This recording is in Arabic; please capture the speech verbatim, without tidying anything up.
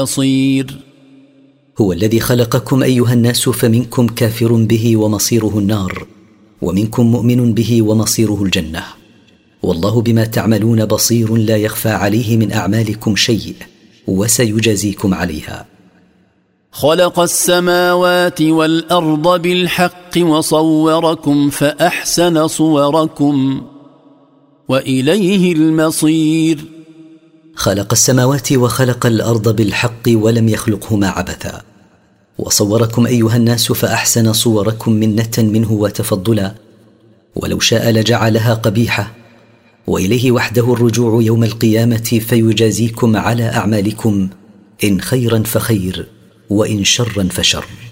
بصير. هو الذي خلقكم أيها الناس، فمنكم كافر به ومصيره النار، ومنكم مؤمن به ومصيره الجنة. والله بما تعملون بصير، لا يخفى عليه من أعمالكم شيء، وسيجازيكم عليها. خلق السماوات والأرض بالحق وصوركم فأحسن صوركم وإليه المصير. خلق السماوات وخلق الأرض بالحق ولم يخلقهما عبثا، وصوركم أيها الناس فأحسن صوركم منة منه وتفضلا، ولو شاء لجعلها قبيحة. وإليه وحده الرجوع يوم القيامة، فيجازيكم على أعمالكم، إن خيرا فخير، وإن شرا فشر.